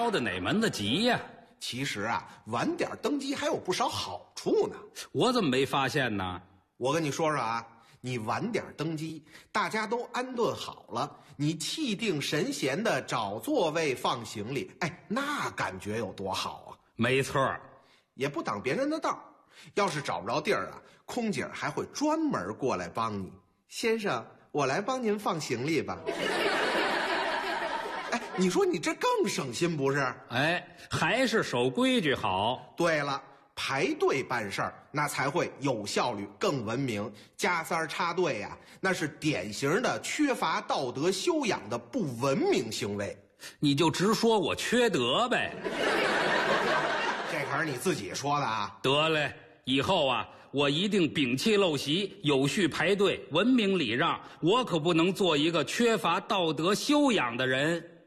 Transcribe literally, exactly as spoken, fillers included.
着哪门子急呀？ 其实啊，晚点登基还有不少好处呢。 我怎么没发现呢？ 我跟你说说啊，你晚点登基，大家都安顿好了，你气定神闲的找座位放行李，哎，那感觉有多好啊！ 没错， 也不挡别人的道。要是找不着地儿啊，空姐还会专门过来帮你。先生，我来帮您放行李吧。哎，你说你这更省心不是？ 哎，还是守规矩好。 对了，排队办事儿那才会有效率更文明。加塞儿插队呀、啊，那是典型的缺乏道德修养的不文明行为。 你就直说我缺德呗。 这可是你自己说的啊。 得嘞，以后啊，我一定摒弃陋习，有序排队，文明礼让。我可不能做一个缺乏道德修养的人。